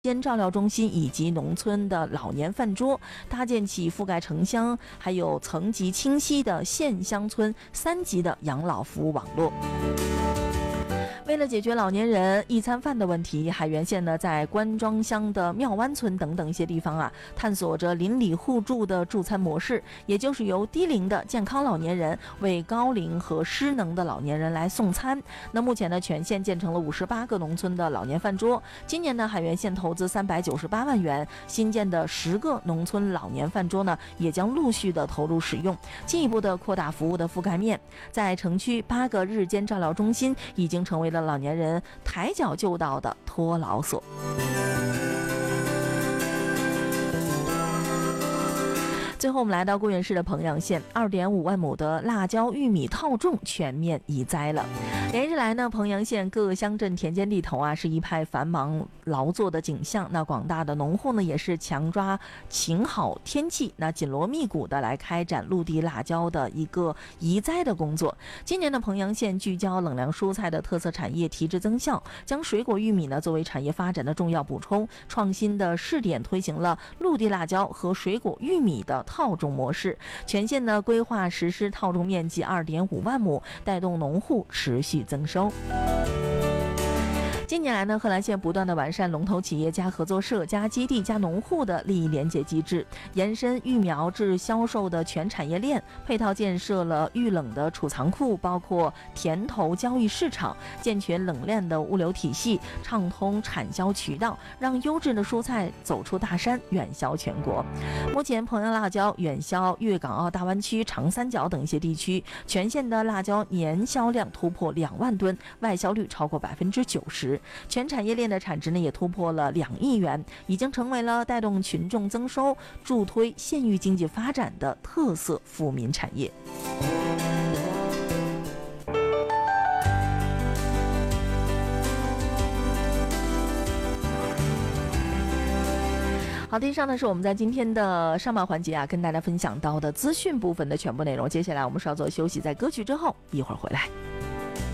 间照料中心以及农村的老年饭桌，搭建起覆盖城乡还有层级清晰的县乡村3级的养老服务网络。为了解决老年人一餐饭的问题，海原县呢在关庄乡的庙湾村等等一些地方探索着邻里互助的助餐模式，也就是由低龄的健康老年人为高龄和失能的老年人来送餐。那目前呢，全县建成了58个农村的老年饭桌。今年呢，海原县投资398万元新建的10个农村老年饭桌呢，也将陆续的投入使用，进一步的扩大服务的覆盖面。在城区8个日间照料中心已经成为了老年人抬脚就到的托老所。最后我们来到固原市的彭阳县，2.5万亩的辣椒、玉米套种全面移栽了。连日来呢，彭阳县各乡镇田间地头是一派繁忙劳作的景象。那广大的农户呢，也是强抓晴好天气，那紧锣密鼓的来开展陆地辣椒的一个移栽的工作。今年的彭阳县聚焦冷凉蔬菜的特色产业提质增效，将水果玉米呢作为产业发展的重要补充，创新的试点推行了陆地辣椒和水果玉米的套种模式。全县呢规划实施套种面积2.5万亩，带动农户持续增收。近年来呢，贺兰县不断的完善龙头企业加合作社加基地加农户的利益连结机制，延伸育苗至销售的全产业链，配套建设了预冷的储藏库，包括田头交易市场，健全冷链的物流体系，畅通产销渠道，让优质的蔬菜走出大山，远销全国。目前彭阳辣椒远销粤港澳大湾区、长三角等一些地区，全县的辣椒年销量突破2万吨，外销率超过90%。全产业链的产值呢也突破了2亿元，已经成为了带动群众增收、助推县域经济发展的特色富民产业。好的，以上呢是我们在今天的上半环节跟大家分享到的资讯部分的全部内容。接下来我们稍作休息，在歌曲之后一会儿回来。